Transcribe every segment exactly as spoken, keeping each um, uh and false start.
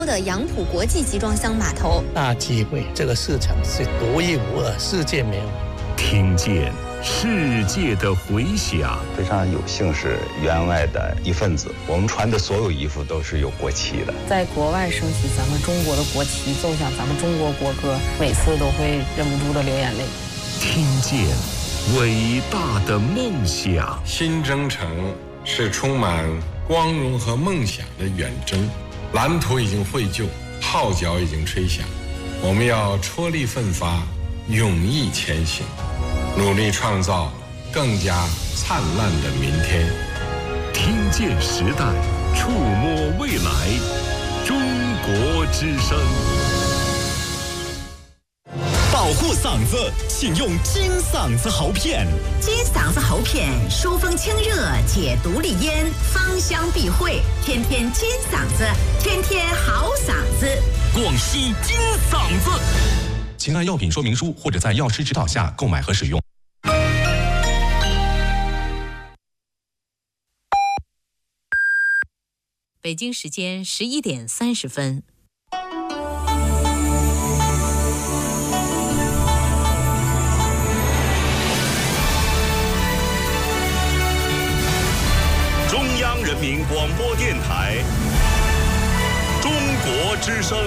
的杨浦国际集装箱码头。 大机会，这个市场是独一无二，世界没有。 听见世界的回响， 非常有幸是员外的一份子。我们穿的所有衣服都是有国旗的。 在国外升起咱们中国的国旗，奏响咱们中国国歌，每次都会忍不住的流眼泪。 听见伟大的梦想。 新征程是充满光荣和梦想的远征，蓝图已经绘就，号角已经吹响，我们要踔厉奋发，勇毅前行，努力创造更加灿烂的明天。 听见时代，触摸未来，中国之声。 保护嗓子，请用金嗓子喉片。 金嗓子喉片疏风清热，解毒利咽，芳香避秽，天天金嗓子，天天好嗓子。 广西金嗓子。请按药品说明书或者在药师指导下购买和使用。 北京时间十一点三十分。 中央人民广播电台，中国之声。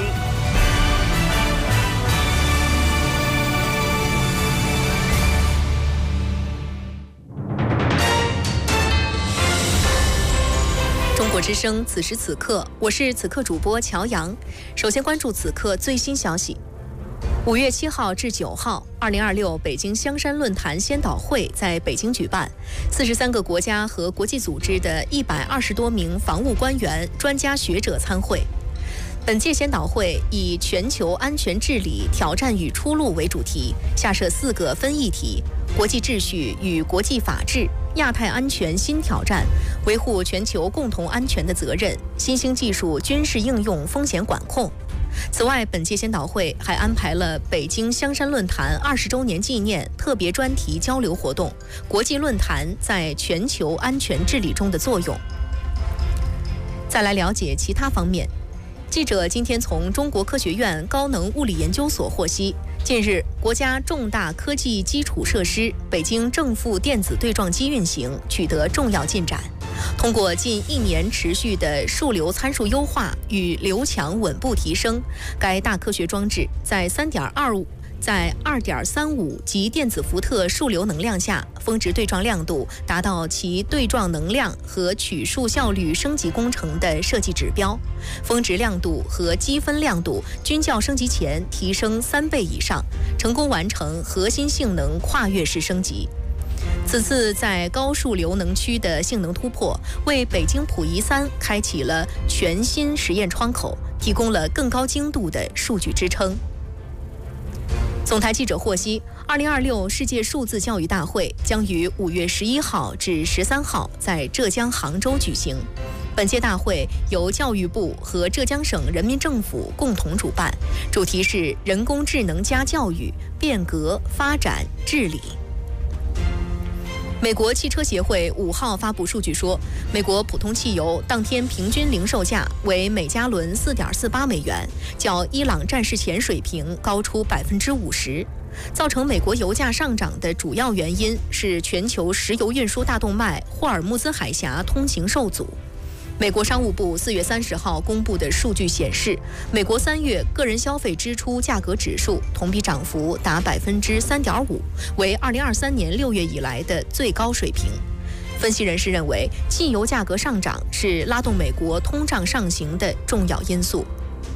中国之声，此时此刻，我是此刻主播乔阳。首先关注此刻最新消息。五月七号至九号，二零二六北京香山论坛先导会在北京举办，四十三个国家和国际组织的一百二十多名防务官员、专家学者参会。本届先导会以全球安全治理挑战与出路为主题，下设四个分议题：国际秩序与国际法治、亚太安全新挑战、维护全球共同安全的责任、新兴技术军事应用风险管控。此外，本届先导会还安排了北京香山论坛二十周年纪念特别专题交流活动，国际论坛在全球安全治理中的作用。再来了解其他方面。记者今天从中国科学院高能物理研究所获悉，近日，国家重大科技基础设施北京正负电子对撞机运行取得重要进展。通过近一年持续的数流参数优化与流强稳步提升，该大科学装置在三点二五。在 二点三五 级电子伏特数流能量下，峰值对撞亮度达到其对撞能量和取数效率升级工程的设计指标，峰值亮度和积分亮度均较升级前提升三倍以上，成功完成核心性能跨越式升级。此次在高数流能区的性能突破，为北京普仪三开启了全新实验窗口，提供了更高精度的数据支撑。总台记者获悉，二零二六世界数字教育大会将于五月十一号至十三号在浙江杭州举行。本届大会由教育部和浙江省人民政府共同主办，主题是人工智能加教育，变革、发展、治理。美国汽车协会五号发布数据说，美国普通汽油当天平均零售价为每加仑 四点四八美元，较伊朗战事前水平高出百分之五十。造成美国油价上涨的主要原因是全球石油运输大动脉霍尔木兹海峡通行受阻。美国商务部四月三十号公布的数据显示，美国三月个人消费支出价格指数同比涨幅达百分之三点五，为二零二三年六月以来的最高水平。分析人士认为，汽油价格上涨是拉动美国通胀上行的重要因素。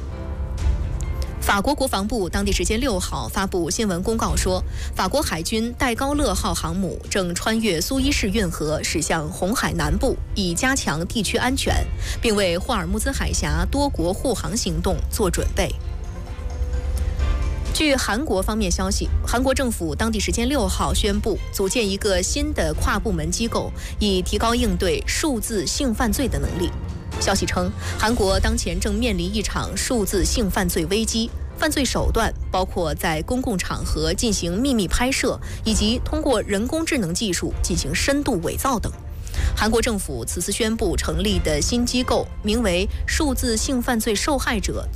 法国国防部当地时间六号发布新闻公告说，法国海军戴高乐号航母正穿越苏伊士运河驶向红海南部，以加强地区安全，并为霍尔木兹海峡多国护航行动做准备。据韩国方面消息，韩国政府当地时间六号宣布组建一个新的跨部门机构，以提高应对数字性犯罪的能力。消息称，韩国当前正面临一场数字性犯罪危机，犯罪手段包括在公共场合进行秘密拍摄，以及通过人工智能技术进行深度伪造等。韩国政府此次宣布成立的新机构名为数字性犯罪受害者